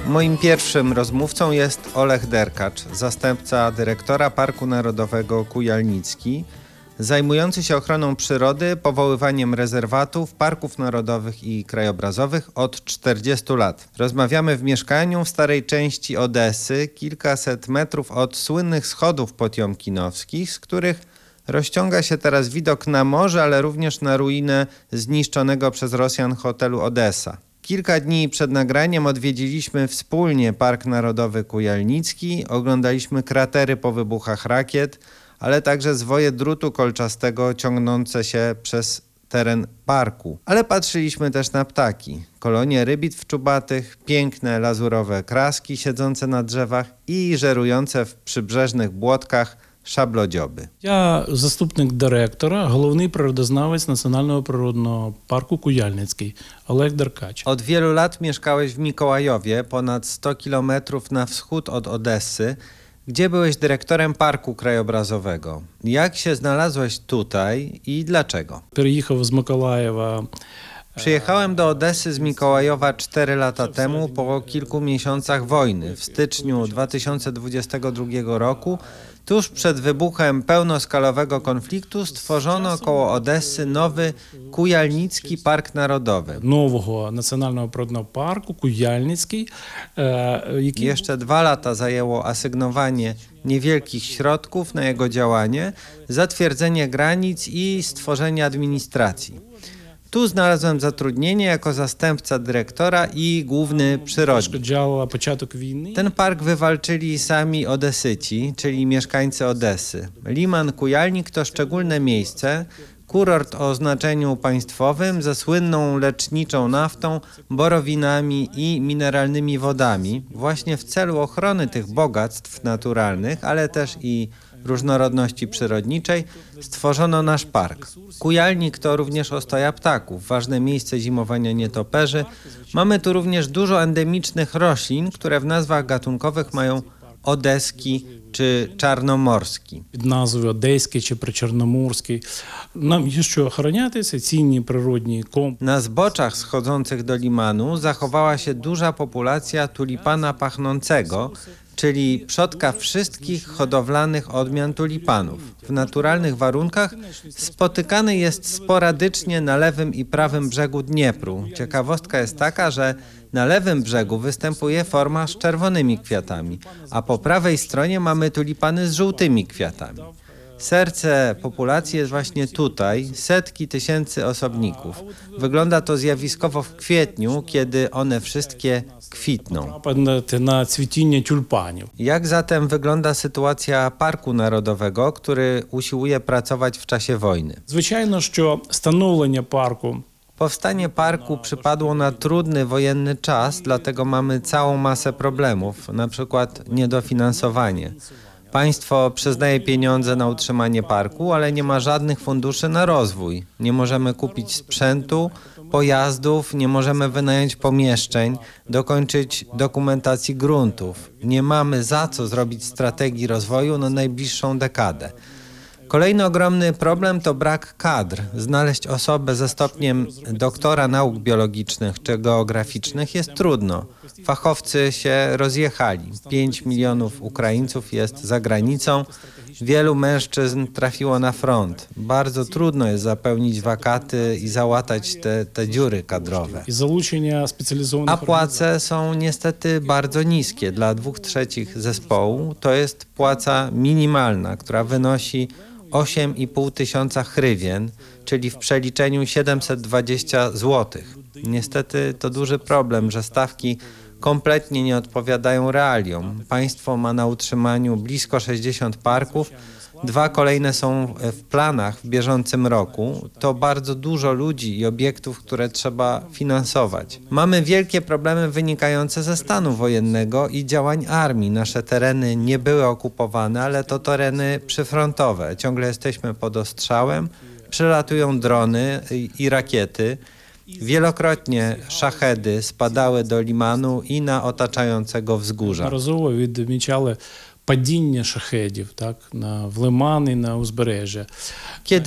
Moim pierwszym rozmówcą jest Olech Derkacz, zastępca dyrektora Parku Narodowego Kujalnicki, zajmujący się ochroną przyrody, powoływaniem rezerwatów, parków narodowych i krajobrazowych od 40 lat. Rozmawiamy w mieszkaniu w starej części Odessy, kilkaset metrów od słynnych schodów potiomkinowskich, z których rozciąga się teraz widok na morze, ale również na ruinę zniszczonego przez Rosjan hotelu Odessa. Kilka dni przed nagraniem odwiedziliśmy wspólnie Park Narodowy Kujalnicki, oglądaliśmy kratery po wybuchach rakiet, ale także zwoje drutu kolczastego ciągnące się przez teren parku. Ale patrzyliśmy też na ptaki, kolonie rybitw czubatych, piękne lazurowe kraski siedzące na drzewach i żerujące w przybrzeżnych błotkach szablodzioby. Я заступник директора, головний природознавець Національного природного парку Куяльницький Олег Деркач. Od wielu lat mieszkałeś w Mikołajowie, ponad 100 kilometrów na wschód od Odessy, gdzie byłeś dyrektorem parku krajobrazowego. Jak się znalazłeś tutaj i dlaczego? Переїхав з Миколаєва. Przyjechałem do Odessy z Mikołajowa 4 lata temu po kilku miesiącach wojny. W styczniu 2022 roku, tuż przed wybuchem pełnoskalowego konfliktu, stworzono koło Odessy nowy Kujalnicki Park Narodowy. Нового національного природного парку Куяльницький, який Jeszcze 2 lata zajęło asygnowanie niewielkich środków na jego działanie, zatwierdzenie granic i stworzenie administracji. Tu znalazłem zatrudnienie jako zastępca dyrektora i główny przyrodnik. перешкоджала початок війни. Ten park wywalczyli sami Odesyci, czyli mieszkańcy Odessy. Liman Kujalnik to szczególne miejsce, kurort o znaczeniu państwowym ze słynną leczniczą naftą, borowinami i mineralnymi wodami. Właśnie w celu ochrony tych bogactw naturalnych, ale też i różnorodności przyrodniczej stworzono nasz park. Kujalnik to również ostoja ptaków, ważne miejsce zimowania nietoperzy. Mamy tu również dużo endemicznych roślin, które w nazwach gatunkowych mają odeski czy czarnomorski. Під назвою Одеський чи Причорноморський. Нам є що охороняти, це цінні природні комплекси. Na zboczach schodzących do limanu zachowała się duża populacja tulipana pachnącego, czyli przodka wszystkich hodowlanych odmian tulipanów. W naturalnych warunkach spotykany jest sporadycznie na lewym i prawym brzegu Dniepru. Ciekawostka jest taka, że na lewym brzegu występuje forma z czerwonymi kwiatami, a po prawej stronie mamy tulipany z żółtymi kwiatami. Serce populacji jest właśnie tutaj, setki tysięcy osobników. Wygląda to zjawiskowo w kwietniu, kiedy one wszystkie kwitną. Нападати на цвітіння тюльпанів. Jak zatem wygląda sytuacja Parku Narodowego, który usiłuje pracować w czasie wojny? Звичайно, що становлення парку Powstanie parku przypadło na trudny wojenny czas, dlatego mamy całą masę problemów, na przykład niedofinansowanie. Państwo przyznaje pieniądze na utrzymanie parku, ale nie ma żadnych funduszy na rozwój. Nie możemy kupić sprzętu, pojazdów, nie możemy wynająć pomieszczeń, dokończyć dokumentacji gruntów. Nie mamy za co zrobić strategii rozwoju na najbliższą dekadę. Kolejny ogromny problem to brak kadr. Znaleźć osobę ze stopniem doktora nauk biologicznych czy geograficznych jest trudno. Fachowcy się rozjechali. 5 milionów Ukraińców jest za granicą. Wielu mężczyzn trafiło na front. Bardzo trudno jest zapełnić wakaty i załatać te dziury kadrowe. і залучення спеціалізованих A płace są niestety bardzo niskie. Dla 2/3 zespołu to jest płaca minimalna, która wynosi 8,5 tysiąca hrywien, czyli w przeliczeniu 720 zł. Niestety to duży problem, że stawki kompletnie nie odpowiadają realiom. Państwo ma na utrzymaniu blisko 60 parków, 2 kolejne są w planach w bieżącym roku. To bardzo dużo ludzi i obiektów, które trzeba finansować. Mamy wielkie problemy wynikające ze stanu wojennego i działań armii. Nasze tereny nie były okupowane, ale to tereny przyfrontowe. Ciągle jesteśmy pod ostrzałem, przylatują drony i rakiety. Wielokrotnie szachedy spadały do limanu i na otaczającego wzgórza. Неодноразово відмічали падіння шахедів, так, в лимани, на узбережжя. Kiedy